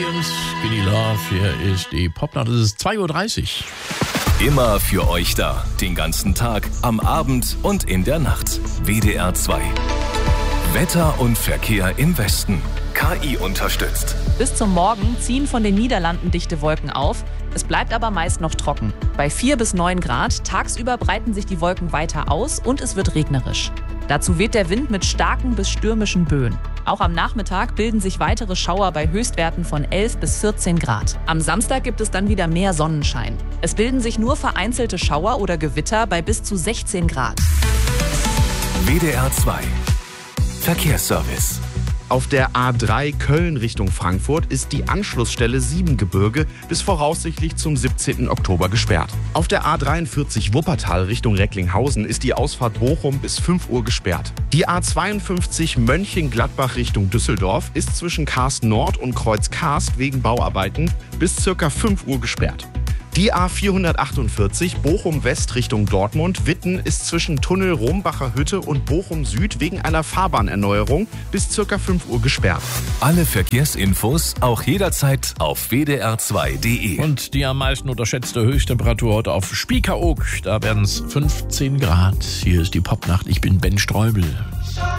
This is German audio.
Skinny Love, hier ist die Popnacht, es ist 2:30 Uhr. Immer für euch da, den ganzen Tag, am Abend und in der Nacht. WDR 2. Wetter und Verkehr im Westen. KI unterstützt. Bis zum Morgen ziehen von den Niederlanden dichte Wolken auf. Es bleibt aber meist noch trocken. Bei 4 bis 9 Grad. Tagsüber breiten sich die Wolken weiter aus und es wird regnerisch. Dazu weht der Wind mit starken bis stürmischen Böen. Auch am Nachmittag bilden sich weitere Schauer bei Höchstwerten von 11 bis 14 Grad. Am Samstag gibt es dann wieder mehr Sonnenschein. Es bilden sich nur vereinzelte Schauer oder Gewitter bei bis zu 16 Grad. WDR 2. Verkehrsservice. Auf der A3 Köln Richtung Frankfurt ist die Anschlussstelle Siebengebirge bis voraussichtlich zum 17. Oktober gesperrt. Auf der A43 Wuppertal Richtung Recklinghausen ist die Ausfahrt Bochum bis 5 Uhr gesperrt. Die A52 Mönchengladbach Richtung Düsseldorf ist zwischen Karst Nord und Kreuz Karst wegen Bauarbeiten bis ca. 5 Uhr gesperrt. Die A448 Bochum West Richtung Dortmund Witten ist zwischen Tunnel Rombacher Hütte und Bochum Süd wegen einer Fahrbahnerneuerung bis ca. 5 Uhr gesperrt. Alle Verkehrsinfos auch jederzeit auf wdr2.de. Und die am meisten unterschätzte Höchsttemperatur heute auf Spiekeroog, da werden es 15 Grad. Hier ist die Popnacht, ich bin Ben Streubel.